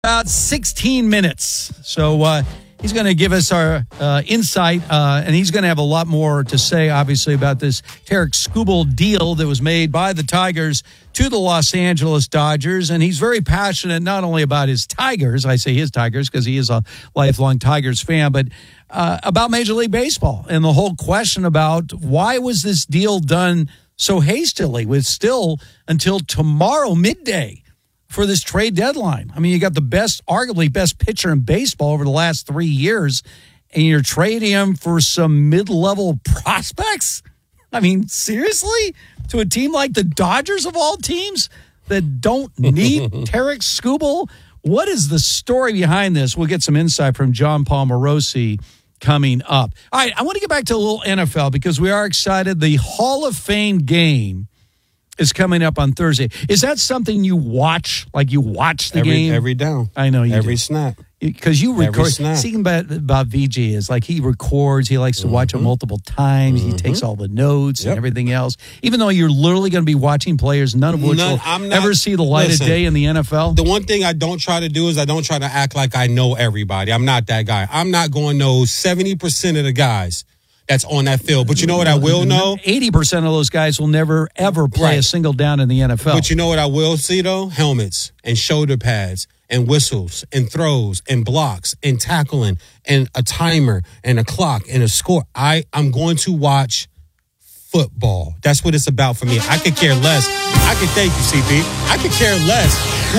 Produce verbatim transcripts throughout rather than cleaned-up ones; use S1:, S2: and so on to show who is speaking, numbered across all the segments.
S1: About sixteen minutes. So uh, he's going to give us our uh, insight, uh, and he's going to have a lot more to say, obviously, about this Tarik Skubal deal that was made by the Tigers to the Los Angeles Dodgers. And he's very passionate not only about his Tigers, I say his Tigers because he is a lifelong Tigers fan, but uh, about Major League Baseball and the whole question about why was this deal done so hastily with still until tomorrow midday for this trade deadline. I mean, you got the best, arguably best pitcher in baseball over the last three years, and you're trading him for some mid-level prospects? I mean, seriously? To a team like the Dodgers of all teams that don't need Tarik Skubal? What is the story behind this? We'll get some insight from Jon Paul Morosi coming up. All right, I want to get back to a little N F L because we are excited. The Hall of Fame game is coming up on Thursday. Is that something you watch? Like you watch the
S2: every,
S1: game?
S2: Every down.
S1: I know you
S2: Every
S1: do.
S2: snap.
S1: Because you record.
S2: snap.
S1: Speaking about, about V G is like he records. He likes to mm-hmm. watch it multiple times. Mm-hmm. He takes all the notes yep. and everything else. Even though you're literally going to be watching players, none of which none, will not, ever see the light listen, of day in the N F L.
S2: The one thing I don't try to do is I don't try to act like I know everybody. I'm not that guy. I'm not going to know seventy percent of the guys that's on that field. But you know what I will know?
S1: eighty percent of those guys will never, ever play right. a single down in the N F L.
S2: But you know what I will see, though? Helmets and shoulder pads and whistles and throws and blocks and tackling and a timer and a clock and a score. I, I'm going to watch football. That's what it's about for me. I could care less. I could thank you, C P. I could care less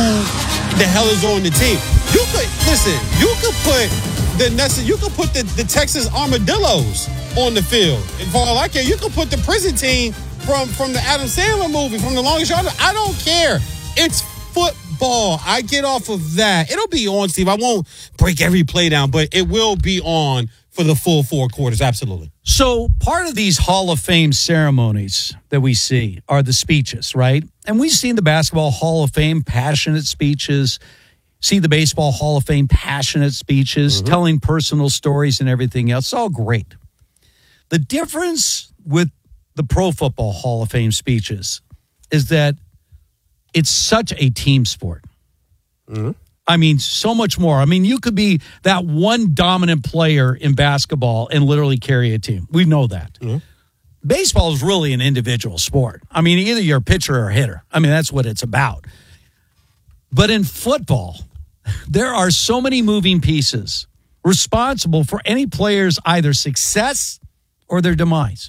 S2: who the hell is on the team. You could, listen, you could put the necessary, you could put the, the Texas Armadillos on the field. And for all I care, you can put the prison team from, from the Adam Sandler movie, from The Longest Yard. I don't care. It's football. I get off of that. It'll be on, Steve. I won't break every play down, but it will be on for the full four quarters. Absolutely.
S1: So part of these Hall of Fame ceremonies that we see are the speeches, right? And we've seen the Basketball Hall of Fame passionate speeches, see the Baseball Hall of Fame passionate speeches, mm-hmm. telling personal stories and everything else. It's all great. The difference with the Pro Football Hall of Fame speeches is that it's such a team sport. Mm-hmm. I mean, so much more. I mean, you could be that one dominant player in basketball and literally carry a team. We know that. Mm-hmm. Baseball is really an individual sport. I mean, either you're a pitcher or a hitter. I mean, that's what it's about. But in football, there are so many moving pieces responsible for any player's either success or their demise.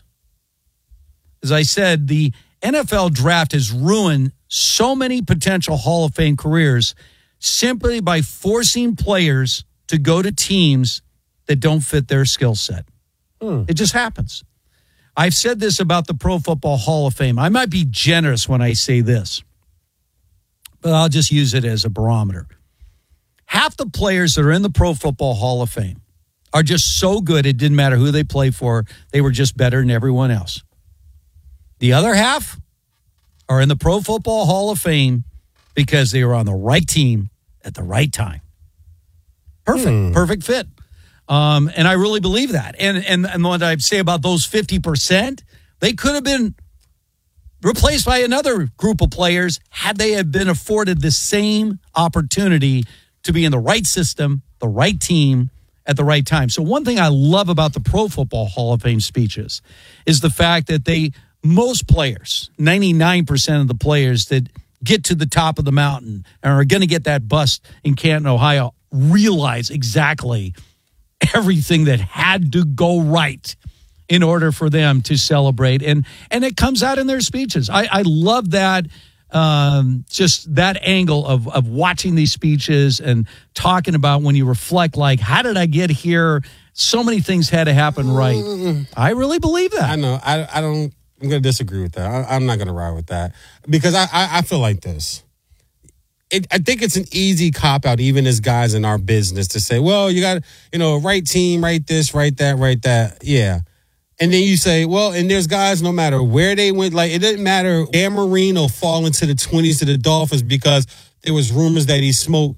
S1: As I said, the N F L draft has ruined so many potential Hall of Fame careers simply by forcing players to go to teams that don't fit their skill set. Hmm. It just happens. I've said this about the Pro Football Hall of Fame. I might be generous when I say this, but I'll just use it as a barometer. Half the players that are in the Pro Football Hall of Fame are just so good it didn't matter who they played for. They were just better than everyone else. The other half are in the Pro Football Hall of Fame because they were on the right team at the right time. Perfect. Hmm. Perfect fit. Um, and I really believe that. And, and, and what I say about those fifty percent, they could have been replaced by another group of players had they have been afforded the same opportunity to be in the right system, the right team, at the right time. So one thing I love about the Pro Football Hall of Fame speeches is the fact that they, most players, ninety-nine percent of the players that get to the top of the mountain and are going to get that bus in Canton, Ohio, realize exactly everything that had to go right in order for them to celebrate. And and it comes out in their speeches. I, I love that. Um, just that angle of, of watching these speeches and talking about when you reflect, like, how did I get here? So many things had to happen right. I really believe that.
S2: I know. I, I don't, I'm going to disagree with that. I, I'm not going to ride with that because I, I, I feel like this. It, I think it's an easy cop-out, even as guys in our business, to say, well, you got, you know, right team, right this, right that, right that. Yeah. And then you say, well, and there's guys, no matter where they went, like, it didn't matter. Dan Marino fall into the twenties to the Dolphins because there was rumors that he smoked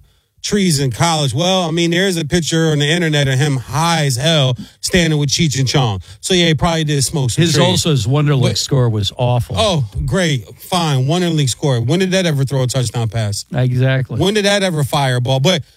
S2: trees in college. Well, I mean, there's a picture on the internet of him high as hell standing with Cheech and Chong. So, yeah, he probably did smoke some
S1: His
S2: trees.
S1: also his Wonderlic score was awful.
S2: Oh, great. Fine. Wonderlic score. When did that ever throw a touchdown pass?
S1: Exactly.
S2: When did that ever fire a ball? But